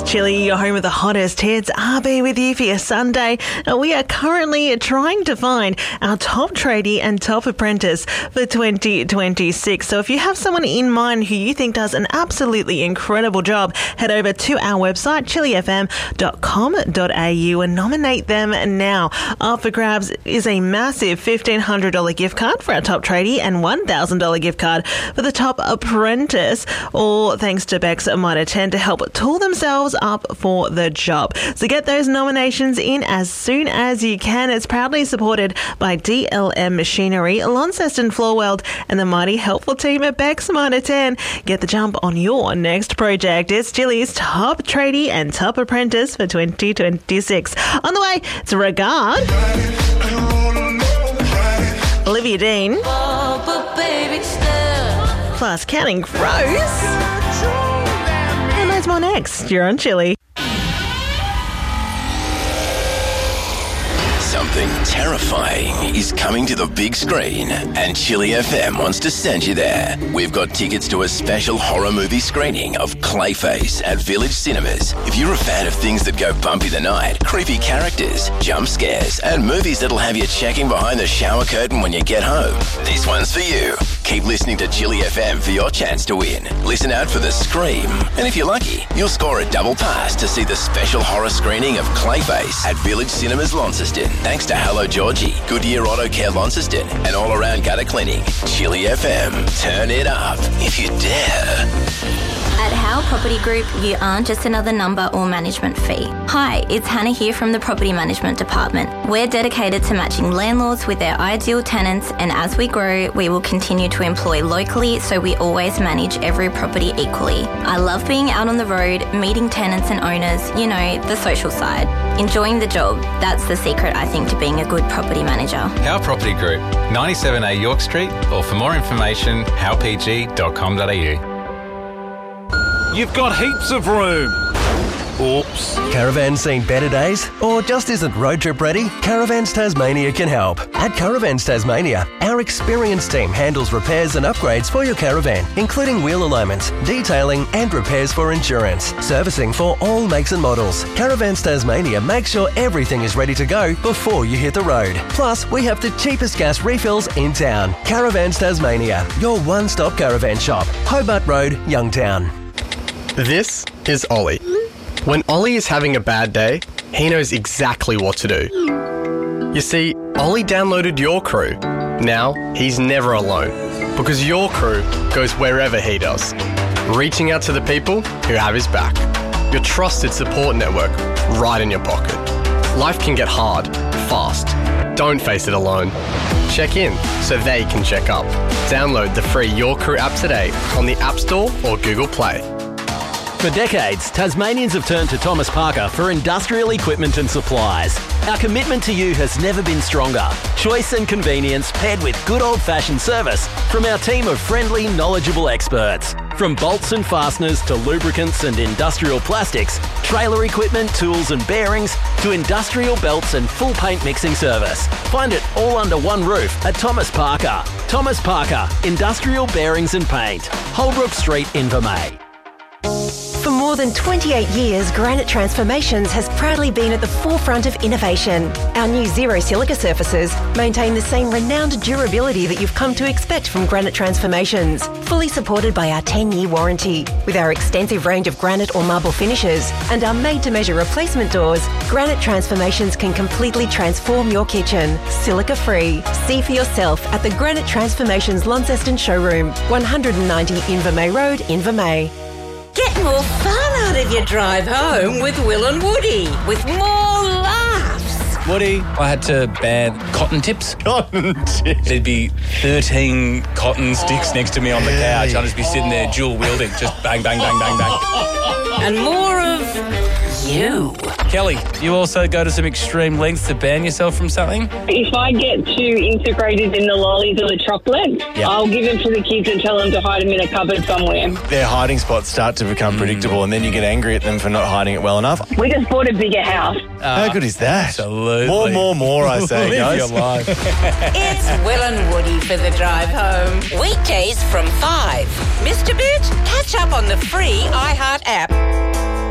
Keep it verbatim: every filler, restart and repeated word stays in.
Chilly, your home of the hottest hits. R B with you for your Sunday. We are currently trying to find our top tradie and top apprentice for twenty twenty-six. So if you have someone in mind who you think does an absolutely incredible job, head over to our website, chilly f m dot com dot a u, and nominate them now. Up for grabs is a massive fifteen hundred dollars gift card for our top tradie and one thousand dollars gift card for the top apprentice, all thanks to Beck's Mitre ten to help tool themselves up for the job. So get those nominations in as soon as you can. It's proudly supported by D L M Machinery, Launceston Floorweld, and the mighty helpful team at Beck's Mitre ten. Get the jump on your next project. It's Chilly's top tradie and top apprentice for twenty twenty-six. On the way, it's Regard, Olivia Dean, Oh, but baby, still. plus Counting Crows. And there's more next. You're on Chilly. Something terrifying is coming to the big screen, and Chilly F M wants to send you there. We've got tickets to a special horror movie screening of Clayface at Village Cinemas. If you're a fan of things that go bumpy the night, creepy characters, jump scares, and movies that'll have you checking behind the shower curtain when you get home, this one's for you. Keep listening to Chilly F M for your chance to win. Listen out for the Scream, and if you're lucky, you'll score a double pass to see the special horror screening of Clayface at Village Cinemas Launceston. Thanks to Hello Georgie, Goodyear Auto Care Launceston, and All Around Gutter Cleaning. Chilly F M, turn it up if you dare. At Howe Property Group, you aren't just another number or management fee. Hi, it's Hannah here from the Property Management Department. We're dedicated to matching landlords with their ideal tenants, and as we grow, we will continue to employ locally so we always manage every property equally. I love being out on the road, meeting tenants and owners, you know, the social side. Enjoying the job, that's the secret, I think, to being a good property manager. Howe Property Group, ninety-seven A York Street, or for more information, how p g dot com dot a u. You've got heaps of room. Oops. Caravan seen better days? Or just isn't road trip ready? Caravans Tasmania can help. At Caravans Tasmania, our experienced team handles repairs and upgrades for your caravan, including wheel alignments, detailing and repairs for insurance, servicing for all makes and models. Caravans Tasmania makes sure everything is ready to go before you hit the road. Plus, we have the cheapest gas refills in town. Caravans Tasmania, your one-stop caravan shop. Hobart Road, Youngtown. This is Ollie. When Ollie is having a bad day, he knows exactly what to do. You see, Ollie downloaded Your Crew. Now, he's never alone, because Your Crew goes wherever he does, reaching out to the people who have his back. Your trusted support network right in your pocket. Life can get hard, fast. Don't face it alone. Check in so they can check up. Download the free Your Crew app today on the App Store or Google Play. For decades, Tasmanians have turned to Thomas Parker for industrial equipment and supplies. Our commitment to you has never been stronger. Choice and convenience paired with good old-fashioned service from our team of friendly, knowledgeable experts. From bolts and fasteners to lubricants and industrial plastics, trailer equipment, tools and bearings, to industrial belts and full paint mixing service. Find it all under one roof at Thomas Parker. Thomas Parker, Industrial Bearings and Paint. Holbrook Street, Invermay. For more than twenty-eight years, Granite Transformations has proudly been at the forefront of innovation. Our new Zero Silica surfaces maintain the same renowned durability that you've come to expect from Granite Transformations, fully supported by our ten-year warranty. With our extensive range of granite or marble finishes and our made-to-measure replacement doors, Granite Transformations can completely transform your kitchen, silica-free. See for yourself at the Granite Transformations Launceston showroom, one ninety Invermay Road, Invermay. Get more fun out of your drive home with Will and Woody, with more laughs. Woody, I had to ban cotton tips. Cotton tips. There'd be thirteen cotton sticks next to me on the couch. I'd just be sitting there dual wielding, just bang, bang, bang, bang, bang. And more of you. Kelly, you also go to some extreme lengths to ban yourself from something? If I get too integrated in the lollies or the chocolate, Yep. I'll give them to the kids and tell them to hide them in a cupboard somewhere. Their hiding spots start to become predictable, and then you get angry at them for not hiding it well enough. We just bought a bigger house. How good is that? Absolutely. More, more, more, I say, Live guys. your life. It's Will and Woody for the drive home. Weekdays from five. Missed a bit? Catch up on the free iHeart app.